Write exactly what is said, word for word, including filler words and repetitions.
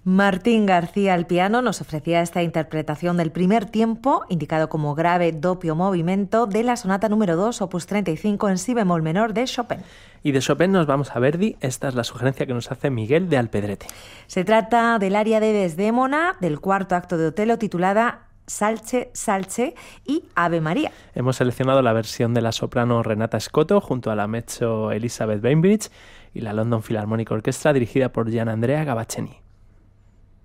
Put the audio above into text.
Martín García al piano nos ofrecía esta interpretación del primer tiempo, indicado como grave doppio movimento, de la sonata número dos, opus treinta y cinco en si bemol menor de Chopin. Y de Chopin nos vamos a Verdi. Esta es la sugerencia que nos hace Miguel de Alpedrete. Se trata del aria de Desdémona, del cuarto acto de Otelo, titulada Salce, Salce y Ave María. Hemos seleccionado la versión de la soprano Renata Scotto junto a la mezzo Elizabeth Bainbridge y la London Philharmonic Orchestra dirigida por Gian Andrea Gavacceni.